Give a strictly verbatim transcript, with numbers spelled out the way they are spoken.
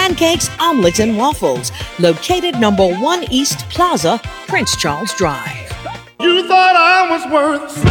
pancakes, omelets, and waffles. Located number one East Plaza, Prince Charles Drive. You thought I was worth